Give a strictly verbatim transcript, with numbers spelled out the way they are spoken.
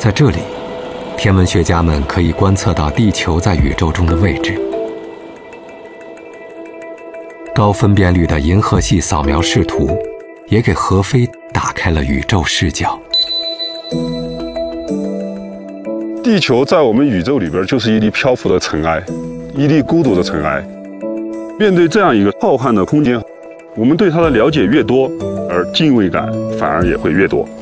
在这里，天文学家们可以观测到地球在宇宙中的位置。高分辨率的银河系扫描视图也给何飞打开了宇宙视角。 地球在我们宇宙里边就是一粒漂浮的尘埃，一粒孤独的尘埃。面对这样一个浩瀚的空间，我们对它的了解越多，而敬畏感反而也会越多。